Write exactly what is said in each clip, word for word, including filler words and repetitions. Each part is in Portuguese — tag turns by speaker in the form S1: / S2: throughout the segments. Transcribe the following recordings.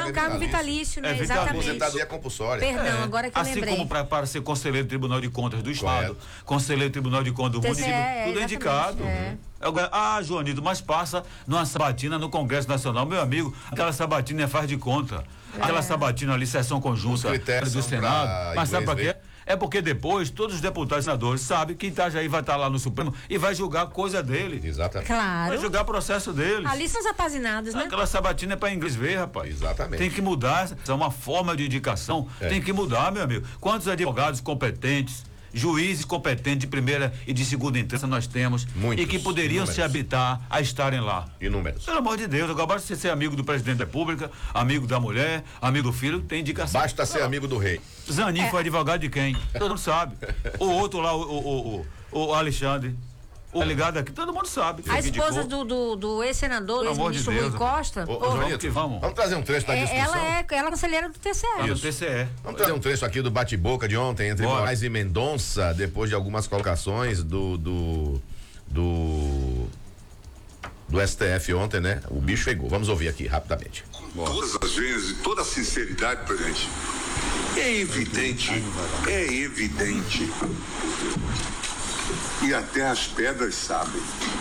S1: Não, cargo vitalício, né?
S2: É vitalício.
S1: Exatamente.
S3: Aposentadoria compulsória.
S1: Perdão,
S2: É,
S1: agora que eu
S2: assim
S1: lembrei.
S2: como para, para ser conselheiro do Tribunal de Contas do Estado,
S3: Correto.
S2: conselheiro do Tribunal de Contas do
S1: T C E,
S2: município,
S1: é,
S2: tudo é
S1: exatamente,
S2: indicado.
S1: é.
S2: Agora, ah, Joanito, mas passa numa sabatina no Congresso Nacional, meu amigo, aquela sabatina é faz de conta. Aquela
S1: É.
S2: sabatina ali, sessão conjunta
S3: critérios
S2: do
S3: são
S2: Senado.
S3: pra
S2: Mas sabe para
S3: inglês
S2: quê? É porque depois todos os deputados e senadores sabem que Itajaí vai estar lá no Supremo e vai julgar coisa dele.
S3: Exatamente.
S2: Vai
S1: Claro.
S2: julgar processo deles.
S1: Ali são os apazinados, né?
S2: Aquela sabatina é para inglês ver, rapaz.
S3: Exatamente.
S2: Tem que mudar, é uma forma de indicação.
S3: É.
S2: Tem que mudar, meu amigo. Quantos advogados competentes, juízes competentes de primeira e de segunda instância nós temos?
S3: Muitos,
S2: e que poderiam
S3: inúmeros.
S2: se habitar a estarem lá.
S3: Inúmeros.
S2: Pelo amor de Deus, agora basta você ser amigo do presidente da República, amigo da mulher, amigo do filho, tem indicação.
S3: Basta ser amigo do rei.
S2: Zanin foi advogado de quem? Todo mundo sabe. O outro lá, o, o, o, o Alexandre. O ligado aqui, todo mundo sabe.
S1: A
S2: Quem
S1: esposa
S2: indicou.
S1: do, do, do ex-senador,
S2: Pelo amor de
S1: ex-ministro Rui
S2: Deus.
S1: Costa,
S3: Ô, ô,
S1: pô,
S3: Joanito,
S2: que vamos.
S3: vamos trazer um trecho da
S1: é,
S3: discussão.
S1: ela é ela é conselheira do T C E.
S2: Lá no T C E.
S3: Vamos trazer um trecho aqui do bate-boca de ontem entre
S2: Bora.
S3: Moraes e Mendonça, depois de algumas colocações do do do, do S T F ontem, né? O bicho pegou. Vamos ouvir aqui rapidamente.
S4: Todas as vezes, e toda a sinceridade, presidente, é evidente, é evidente, e até as pedras sabem,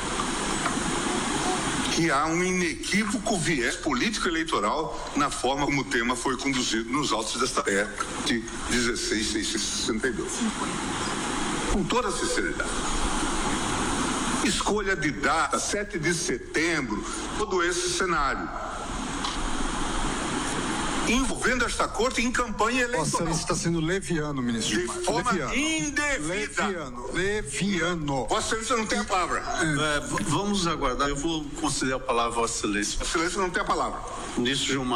S4: que há um inequívoco viés político-eleitoral na forma como o tema foi conduzido nos autos desta P E C de dezesseis mil seiscentos e sessenta e dois. Com toda a sinceridade. Escolha de data, sete de setembro, todo esse cenário. Envolvendo esta corte em campanha
S5: Vossa
S4: eleitoral.
S5: Excelência está sendo leviano, ministro.
S4: De
S5: Gilmar.
S4: forma
S5: leviano.
S4: indevida.
S5: Leviano. Leviano.
S4: Vossa Excelência não tem a palavra.
S6: É, v- vamos aguardar. Eu vou conceder a palavra a Vossa Excelência.
S4: Vossa Excelência não tem a palavra.
S6: Ministro Gilmar.